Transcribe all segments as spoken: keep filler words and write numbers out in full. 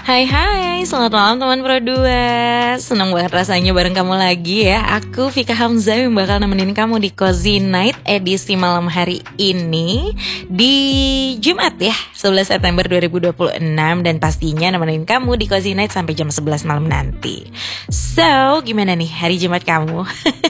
Hai hai, selamat malam teman Pro dua. Senang banget rasanya bareng kamu lagi ya. Aku Vika Hamzah yang bakal nemenin kamu di Cozy Night edisi malam hari ini di Jumat ya, sebelas September dua ribu dua puluh enam. Dan pastinya nemenin kamu di Cozy Night sampai jam sebelas malam nanti. So, gimana nih hari Jumat kamu?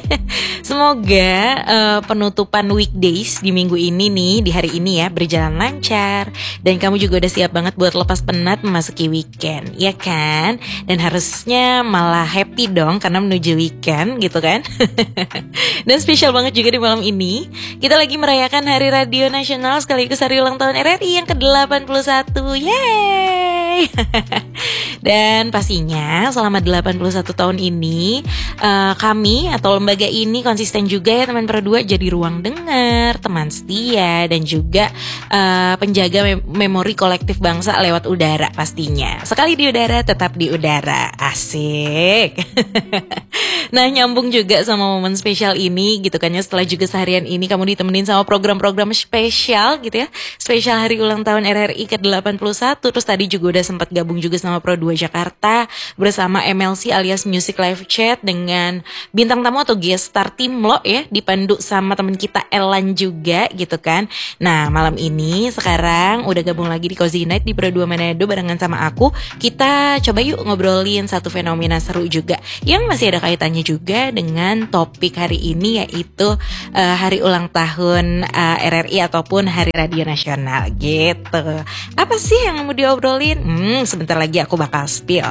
Semoga uh, penutupan weekdays di minggu ini nih, di hari ini ya, berjalan lancar. Dan kamu juga udah siap banget buat lepas penat memasuki weekend, ya kan? Dan harusnya malah happy dong karena menuju weekend gitu kan. Dan spesial banget juga di malam ini, kita lagi merayakan Hari Radio Nasional sekaligus hari ulang tahun R R I yang ke delapan puluh satu. Yeay. Dan pastinya selama delapan puluh satu tahun ini uh, kami atau lembaga ini konsisten juga ya teman Pro dua, jadi ruang dengar, teman setia, dan juga uh, penjaga mem- memori kolektif bangsa lewat udara pastinya. Sekali di udara tetap di udara. Asik. Nah, nyambung juga sama momen spesial ini gitu kan ya, setelah juga seharian ini kamu ditemenin sama program-program spesial gitu ya, spesial hari ulang tahun R R I ke delapan puluh satu. Terus tadi juga udah sempat gabung juga sama Pro dua Jakarta bersama M L C alias Music Live Chat dengan bintang tamu atau guest star Timlo ya, dipandu sama teman kita Elan juga gitu kan. Nah, malam ini sekarang udah gabung lagi di Cozy Night di Pro dua Manado barengan sama aku. Kita coba yuk ngobrolin satu fenomena seru juga yang masih ada kaitannya juga dengan topik hari ini, yaitu uh, hari ulang tahun uh, R R I ataupun Hari Radio Nasional gitu. Apa sih yang mau diobrolin? Hmm, sebentar lagi aku bakal spill.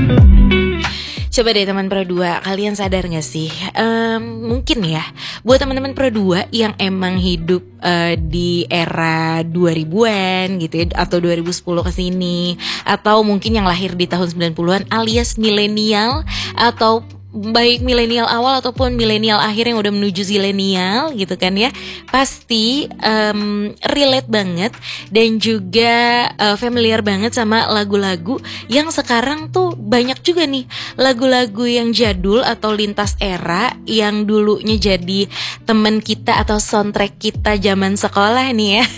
Coba deh teman Pro dua, kalian sadar gak sih? Um, mungkin ya, buat teman-teman Pro dua yang emang hidup uh, di era dua ribuan gitu ya, atau dua ribu sepuluh ke sini, atau mungkin yang lahir di tahun sembilan puluhan alias milenial, atau baik milenial awal ataupun milenial akhir yang udah menuju zilenial gitu kan ya, pasti um, relate banget dan juga uh, familiar banget sama lagu-lagu yang sekarang tuh banyak juga nih, lagu-lagu yang jadul atau lintas era yang dulunya jadi teman kita atau soundtrack kita zaman sekolah nih ya.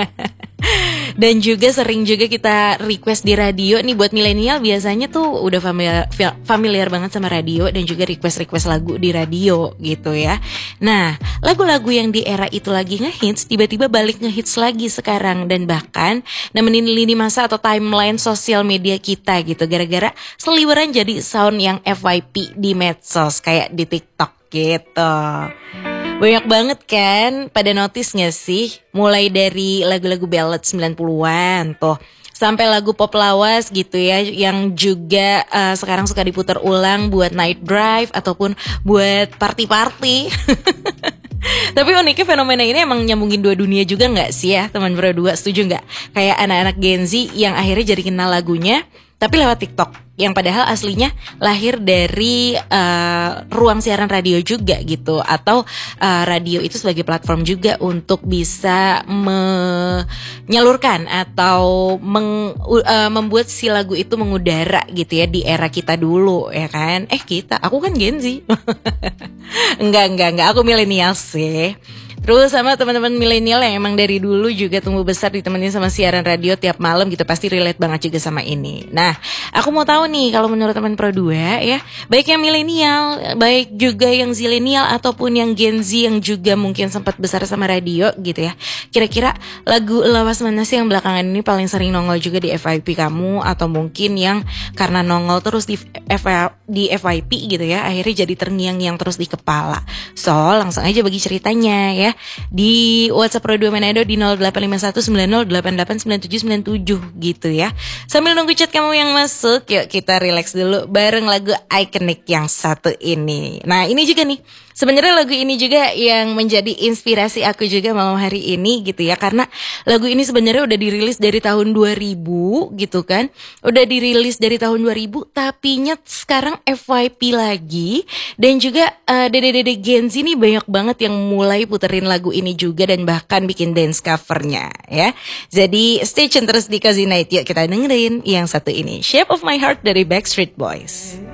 Dan juga sering juga kita request di radio nih, buat milenial biasanya tuh udah familiar, familiar banget sama radio dan juga request-request lagu di radio gitu ya. Nah, lagu-lagu yang di era itu lagi ngehits tiba-tiba balik ngehits lagi sekarang, dan bahkan nemenin lini masa atau timeline sosial media kita gitu, gara-gara seliweran jadi sound yang F Y P di medsos kayak di TikTok gitu. Banyak banget kan, pada notice gak sih? Mulai dari lagu-lagu ballad sembilan puluhan tuh, sampai lagu pop lawas gitu ya, yang juga uh, sekarang suka diputar ulang buat night drive ataupun buat party-party. Tapi uniknya fenomena ini emang nyambungin dua dunia juga gak sih ya teman Pro dua, setuju gak? Kayak anak-anak Gen Z yang akhirnya jadi kenal lagunya tapi lewat TikTok, yang padahal aslinya lahir dari uh, ruang siaran radio juga gitu, atau uh, radio itu sebagai platform juga untuk bisa menyalurkan atau meng, uh, membuat si lagu itu mengudara gitu ya di era kita dulu ya kan. Eh kita, aku kan Gen Z. Enggak, enggak, enggak, aku milenial sih. Terus sama teman-teman milenial yang emang dari dulu juga tumbuh besar ditemenin sama siaran radio tiap malam gitu, pasti relate banget juga sama ini. Nah, aku mau tahu nih kalau menurut teman Pro dua ya, baik yang milenial, baik juga yang zilenial ataupun yang Gen Z yang juga mungkin sempat besar sama radio gitu ya, kira-kira lagu lawas mana sih yang belakangan ini paling sering nongol juga di F Y P kamu, atau mungkin yang karena nongol terus di F- di F Y P gitu ya, akhirnya jadi terngiang-ngiang terus di kepala. So, langsung aja bagi ceritanya ya di WhatsApp Pro dua Manado di nol delapan lima satu sembilan nol delapan delapan sembilan tujuh sembilan tujuh gitu ya. Sambil nunggu chat kamu yang masuk, yuk kita relax dulu bareng lagu ikonik yang satu ini. Nah, ini juga nih, sebenarnya lagu ini juga yang menjadi inspirasi aku juga malam hari ini gitu ya, karena lagu ini sebenarnya udah dirilis dari tahun dua ribu gitu kan, udah dirilis dari tahun dua ribu, tapi nyet sekarang F Y P lagi. Dan juga uh, dede-dede Gen Z nih banyak banget yang mulai puterin lagu ini juga dan bahkan bikin dance covernya ya. Jadi stay tune terus di Cozy Night, yuk kita dengerin yang satu ini, Shape of My Heart dari Backstreet Boys.